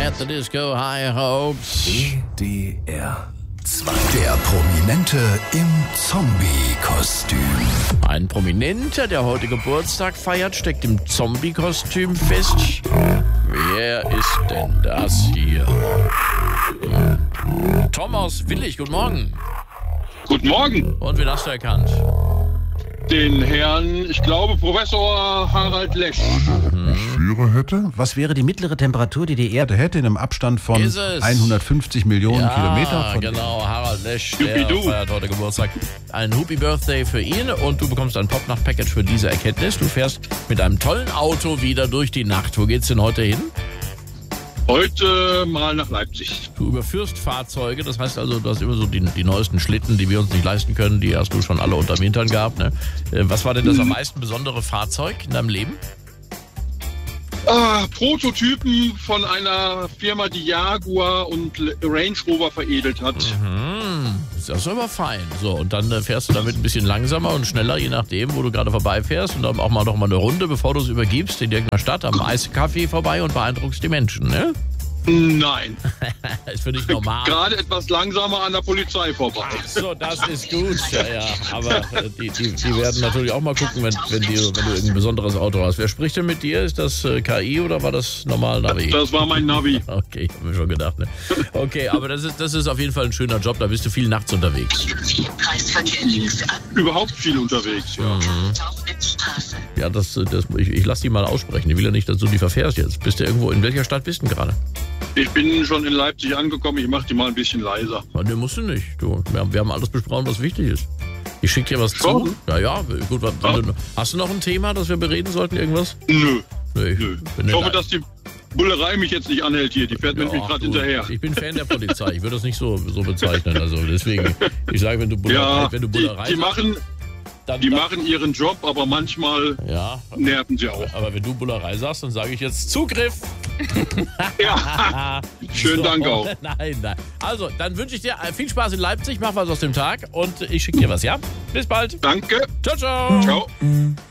at the disco, high hopes. WDR 2. Der Prominente im Zombie-Kostüm. Ein Prominenter, der heute Geburtstag feiert, steckt im Zombie-Kostüm fest. Wer ist denn das hier? Thomas Willig, guten Morgen. Guten Morgen. Und wen hast du erkannt? Den Herrn, ich glaube, Professor Harald Lesch. Schwüre hätte? Was wäre die mittlere Temperatur, die die Erde hätte in einem Abstand von Ist es? 150 Millionen Kilometer? Genau, Harald Lesch, der Juppidoo. feiert heute Geburtstag. Ein Happy Birthday für ihn und du bekommst ein Popnacht-Package für diese Erkenntnis. Du fährst mit einem tollen Auto wieder durch die Nacht. Wo geht's denn heute hin? Heute mal nach Leipzig. Du überführst Fahrzeuge, das heißt also, du hast immer so die neuesten Schlitten, die wir uns nicht leisten können, die hast du schon alle unterm Hintern gehabt. Ne? Was war denn das am meisten besondere Fahrzeug in deinem Leben? Prototypen von einer Firma, die Jaguar und Range Rover veredelt hat. Das ist aber fein. So, und dann fährst du damit ein bisschen langsamer und schneller, je nachdem, wo du gerade vorbeifährst. Und dann auch mal noch mal eine Runde, bevor du es übergibst, in irgendeiner Stadt am Eiscafé vorbei und beeindruckst die Menschen, ne? Nein, Ist für dich normal. gerade etwas langsamer an der Polizei vorbei. So, das ist gut. Ja. Aber die werden natürlich auch mal gucken, wenn du irgendein besonderes Auto hast. Wer spricht denn mit dir? Ist das KI oder war das normal Navi? Das war mein Navi. Okay, hab mir schon gedacht. Ne? Okay, aber das ist auf jeden Fall ein schöner Job. Da bist du viel nachts unterwegs. Überhaupt viel unterwegs, ja. Ja, ich lass die mal aussprechen. Ich will ja nicht, dass du die verfährst jetzt. Bist du irgendwo, in welcher Stadt bist du denn gerade? Ich bin schon in Leipzig angekommen, ich mache die mal ein bisschen leiser. Ne, musst du nicht. Wir haben alles besprochen, was wichtig ist. Ich schicke dir was Schon? zu. Ja, gut. Hast du noch ein Thema, das wir bereden sollten? Irgendwas? Nö. Nö. Ich hoffe, dass die Bullerei mich jetzt nicht anhält hier. Die fährt mir nämlich gerade hinterher. Ich bin Fan der Polizei. Ich würde das nicht so bezeichnen. Also deswegen, ich sage, wenn du Bullerei Die machen ihren Job, aber manchmal nerven sie auch. Aber wenn du Bullerei sagst, dann sage ich jetzt Zugriff. Ja, schönen Dank auch. Nein. Also, dann wünsche ich dir viel Spaß in Leipzig. Mach was aus dem Tag und ich schicke dir was, ja? Bis bald. Danke. Ciao. Ciao.